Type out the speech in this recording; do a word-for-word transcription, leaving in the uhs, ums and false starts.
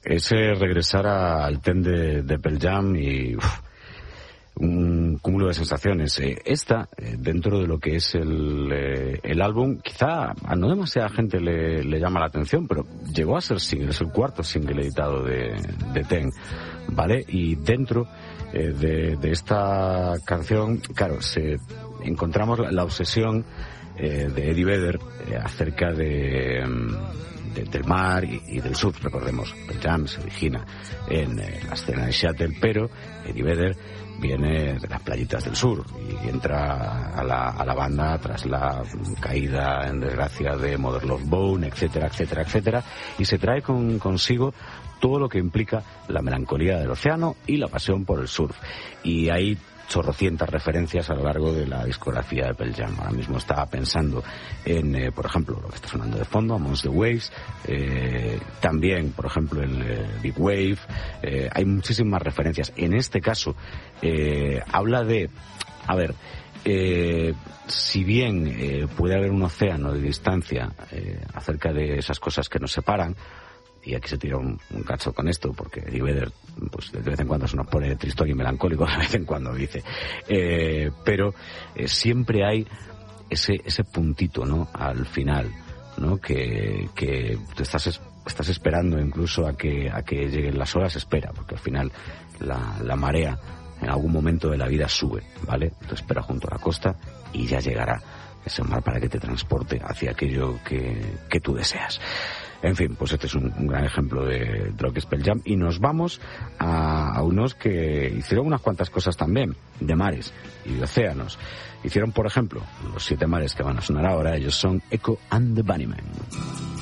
es eh, regresar a, al Ten de, de Pearl Jam y uf, un cúmulo de sensaciones. Eh, esta, eh, dentro de lo que es el, eh, el álbum, quizá a no demasiada gente le, le llama la atención, pero llegó a ser single, es el cuarto single editado de, de Ten, ¿vale? Y dentro eh, de, de esta canción, claro, se encontramos la, la obsesión eh, de Eddie Vedder eh, acerca de... de, del mar y, y del surf. Recordemos, Pearl Jam se origina en eh, la escena de Seattle, pero Eddie Vedder viene de las playitas del sur y entra a la, a la banda tras la caída en desgracia de Mother Love Bone, etcétera, etcétera, etcétera, y se trae con, consigo todo lo que implica la melancolía del océano y la pasión por el surf. Y hay chorrocientas referencias a lo largo de la discografía de Pearl Jam. Ahora mismo estaba pensando en, eh, por ejemplo, lo que está sonando de fondo, Amongst the Waves, eh, también, por ejemplo, el eh, Big Wave, eh, hay muchísimas referencias. En este caso, eh, habla de, a ver, eh, si bien eh, puede haber un océano de distancia eh, acerca de esas cosas que nos separan, y aquí se tira un, un cacho con esto, porque Eddie Vedder, pues de vez en cuando se nos pone tristón y melancólico, de vez en cuando dice, eh, pero eh, siempre hay ese ese puntito, ¿no?, al final, ¿no?, que, que te estás es, estás esperando incluso a que a que lleguen las horas, espera, porque al final la, la marea en algún momento de la vida sube, ¿vale? Tú espera junto a la costa y ya llegará ese mar para que te transporte hacia aquello que, que tú deseas. En fin, pues este es un, un gran ejemplo de, de lo que es Pearl Jam. Y nos vamos a, a unos que hicieron unas cuantas cosas también, de mares y de océanos. Hicieron, por ejemplo, los siete mares que van a sonar ahora. Ellos son Echo and the Bunnymen.